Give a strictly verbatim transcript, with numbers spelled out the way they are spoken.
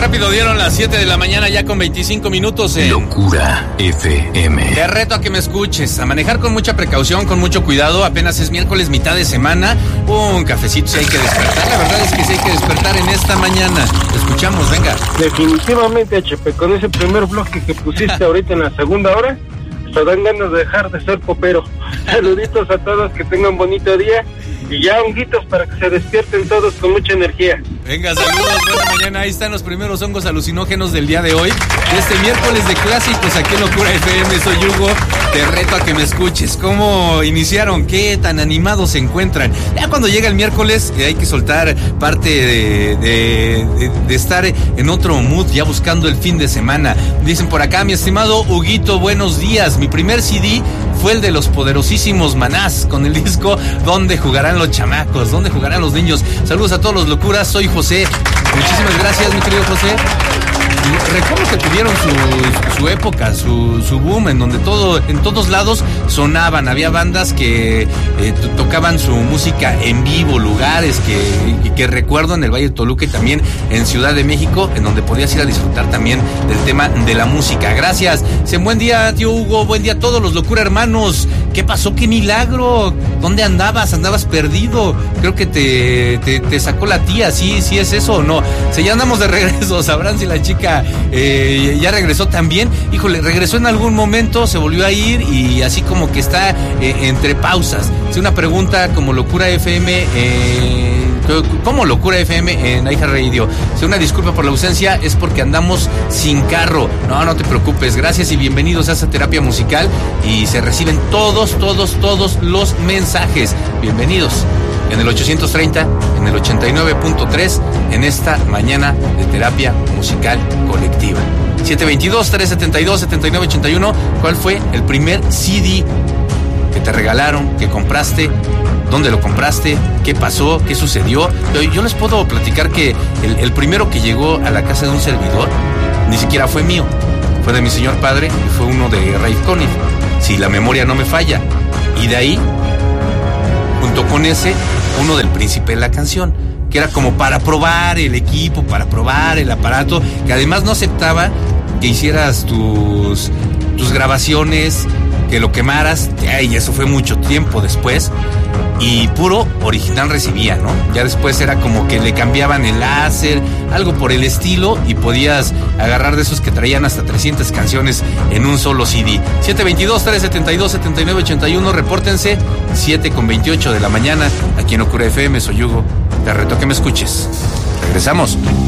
rápido dieron las siete de la mañana ya con veinticinco minutos en Locura F M. Te reto a que me escuches, a manejar con mucha precaución, con mucho cuidado. Apenas es miércoles, mitad de semana. Un cafecito si hay que despertar. La verdad es que sí hay que despertar en esta mañana. Te escuchamos, venga. Definitivamente, H P, con ese primer bloque que pusiste ahorita en la segunda hora, te dan ganas de dejar de ser popero. Saluditos a todos, que tengan bonito día. Y ya honguitos para que se despierten todos con mucha energía. Venga, saludos, buena mañana. Ahí están los primeros hongos alucinógenos del día de hoy. Este miércoles de clásicos aquí en Locura F M. Soy Hugo. Te reto a que me escuches. ¿Cómo iniciaron? ¿Qué tan animados se encuentran? Ya cuando llega el miércoles eh, hay que soltar parte de, de, de, de estar en otro mood, ya buscando el fin de semana. Dicen por acá, mi estimado Huguito, buenos días. Mi primer C D fue el de los poderosísimos Manás, con el disco ¿Dónde jugarán los chamacos? ¿Dónde jugarán los niños? Saludos a todos los locuras, soy José. Muchísimas gracias, mi querido José. Y recuerdo que tuvieron su, su época, su, su boom, en donde todo, en todos lados sonaban. Había bandas que eh, t- tocaban su música en vivo, lugares que, que recuerdo en el Valle de Toluca y también en Ciudad de México, en donde podías ir a disfrutar también del tema de la música. Gracias. Dicen, buen día, tío Hugo, buen día a todos los locura hermanos. ¿Qué pasó? ¡Qué milagro! ¿Dónde andabas? ¿Andabas perdido? Creo que te, te, te sacó la tía, ¿sí, sí es eso o no? Si ya andamos de regreso, sabrán si la chica eh, ya regresó también. Híjole, regresó en algún momento, se volvió a ir y así como que está eh, entre pausas. Es una pregunta como Locura F M, eh, ¿cómo Locura F M en iHeartRadio? Si una disculpa por la ausencia, es porque andamos sin carro. No, no te preocupes, gracias y bienvenidos a esta terapia musical y se reciben todos, todos, todos los mensajes. Bienvenidos en el ochocientos treinta, en el ochenta y nueve punto tres, en esta mañana de terapia musical colectiva. siete veintidós, trescientos setenta y dos, setenta y nueve ochenta y uno. ¿Cuál fue el primer C D que te regalaron, que compraste? ¿Dónde lo compraste? ¿Qué pasó? ¿Qué sucedió? Yo, yo les puedo platicar que el, el primero que llegó a la casa de un servidor ni siquiera fue mío. Fue de mi señor padre y fue uno de Raif Conniff, si la memoria no me falla. Y de ahí, junto con ese, uno del Príncipe de la Canción, que era como para probar el equipo, para probar el aparato, que además no aceptaba que hicieras tus, tus grabaciones, que lo quemaras, y eso fue mucho tiempo después, y puro original recibía, ¿no? Ya después era como que le cambiaban el láser, algo por el estilo, y podías agarrar de esos que traían hasta trescientas canciones en un solo C D. siete veintidós, trescientos setenta y dos, setenta y nueve ochenta y uno, repórtense, siete con veintiocho de la mañana, aquí en Locura F M. Soy Hugo, te reto a que me escuches. Regresamos.